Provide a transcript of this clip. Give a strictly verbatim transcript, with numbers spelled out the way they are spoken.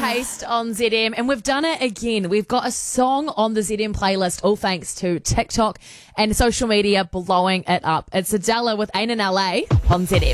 Faced on Z M, and we've done it again. We've got a song on the Z M playlist, all thanks to TikTok and social media blowing it up. It's Adela with Ain't in L A on Z M.